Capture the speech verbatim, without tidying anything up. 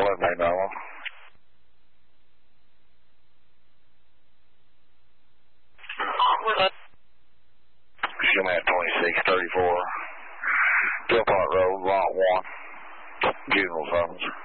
eleven eight nine one. Excuse me at twenty-six thirty-four. Philpott Road, lot one. Juvenile summons.